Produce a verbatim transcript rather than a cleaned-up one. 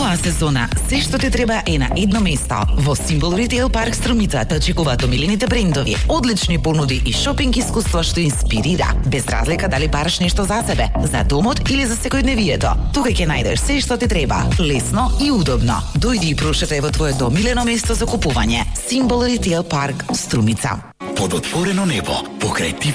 Оваа сезона се што ти треба е на едно место. Во Симбол Ритейл парк Струмица те очекуваат омилените брендови, одлични понуди и шопинг искуство што инспирира, без разлика дали бараш нешто за себе, за домот или за секојдневието. Тука ќе најдеш се што ти треба, лесно и удобно. Дојди и прошетај во твоето омилено место за купување. Симбол Ритейл парк Струмица. Под отворено небо, покрај Тив